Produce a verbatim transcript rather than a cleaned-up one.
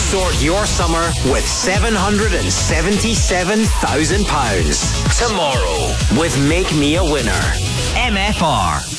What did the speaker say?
Sort your summer with seven hundred seventy-seven thousand pounds. Tomorrow with Make Me a Winner. M F R.